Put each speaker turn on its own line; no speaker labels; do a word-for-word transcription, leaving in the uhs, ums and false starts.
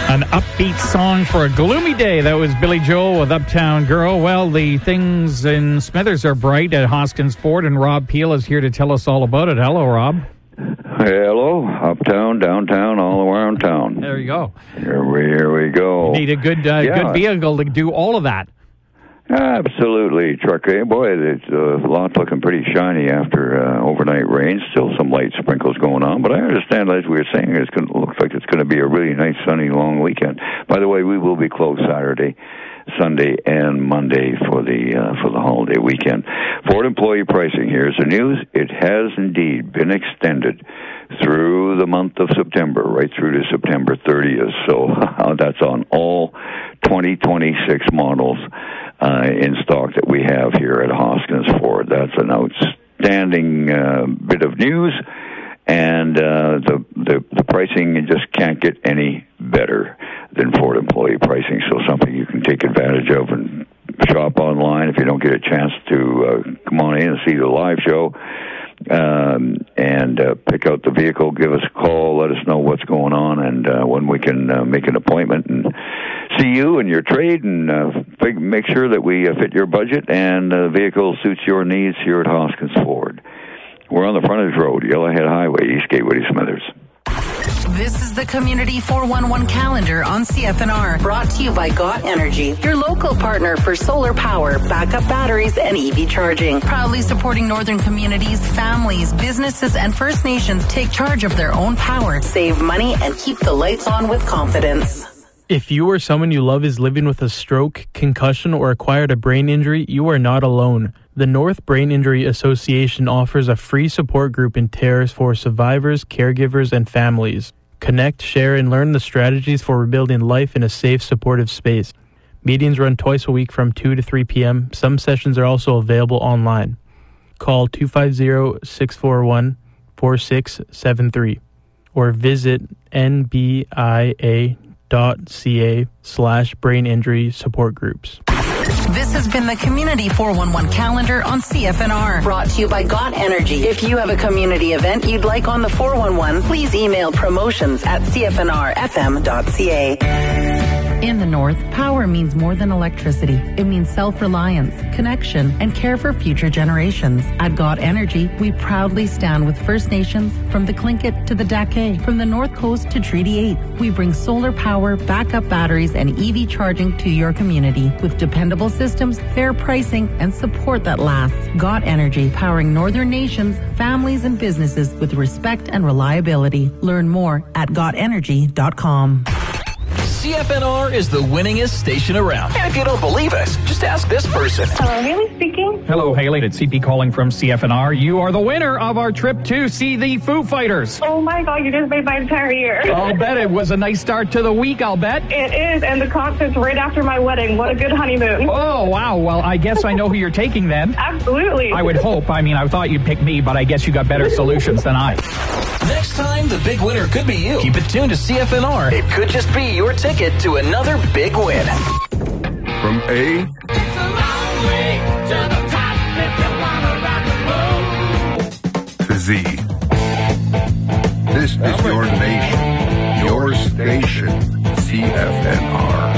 An upbeat song for a gloomy day. That was Billy Joel with Uptown Girl. Well, the things in Smithers are bright at Hoskins Ford, and Rob Peel is here to tell us all about it. Hello, Rob.
Hello, uptown, downtown, all around town.
There you go.
Here we, here we go.
You need a good, uh,
yeah.
good vehicle to do all of that.
Absolutely, truck. Hey, boy, it's uh, a lot looking pretty shiny after uh, overnight rain. Still some light sprinkles going on, but I understand, as we were saying, it's going to look like it's going to be a really nice, sunny, long weekend. By the way, we will be closed Saturday, Sunday, and Monday for the uh, for the holiday weekend. Ford employee pricing. Here's the news: it has indeed been extended through the month of September, right through to September thirtieth. So that's on all twenty twenty-six models uh, in stock that we have here at Hoskins Ford. That's an outstanding uh, bit of news, and uh, the, the the pricing, you just can't get any better than Ford employee pricing. So something you can take advantage of and shop online if you don't get a chance to uh, come on in and see the live show. Um, and uh, pick out the vehicle, give us a call, let us know what's going on, and uh, when we can uh, make an appointment and see you and your trade, and uh, fig- make sure that we uh, fit your budget and the uh, vehicle suits your needs here at Hoskins Ford. We're on the frontage road, Yellowhead Highway, East Gateway, Smithers.
This is the Community four one one calendar on C F N R, brought to you by Got Energy, your local partner for solar power, backup batteries, and E V charging. Proudly supporting northern communities, families, businesses, and First Nations take charge of their own power, save money, and keep the lights on with confidence.
If you or someone you love is living with a stroke, concussion, or acquired a brain injury, you are not alone. The North Brain Injury Association offers a free support group in Terrace for survivors, caregivers, and families. Connect, share, and learn the strategies for rebuilding life in a safe, supportive space. Meetings run twice a week from two to three p.m. Some sessions are also available online. Call two five zero, six four one, four six seven three or visit N B I A dot C A slash brain injury support groups.
This has been the Community four one one calendar on C F N R, brought to you by Got Energy. If you have a community event you'd like on the four one one, please email promotions at c f n r f m dot c a. In the North, power means more than electricity. It means self-reliance, connection, and care for future generations. At Got Energy, we proudly stand with First Nations from the Tlingit to the Dake, from the North Coast to Treaty eight. We bring solar power, backup batteries, and E V charging to your community with dependable systems, fair pricing, and support that lasts. Got Energy, powering northern nations, families, and businesses with respect and reliability. Learn more at got energy dot com.
C F N R is the winningest station around. And if you don't believe us, just ask this person.
Hello, Haley speaking.
Hello, Haley. It's C P calling from C F N R. You are the winner of our trip to see the Foo Fighters.
Oh, my God. You just made my entire year.
I'll bet it was a nice start to the week, I'll bet.
It is, and the concert's right after my wedding. What a good honeymoon.
Oh, wow. Well, I guess I know who you're taking then.
Absolutely.
I would hope. I mean, I thought you'd pick me, but I guess you got better solutions than I.
Next time, the big winner could be you. Keep it tuned to C F N R. It could just be your ticket to another big win.
From A
It's a long way to the top if you wanna rock and roll.
to Z. This is your nation, your station, C F N R.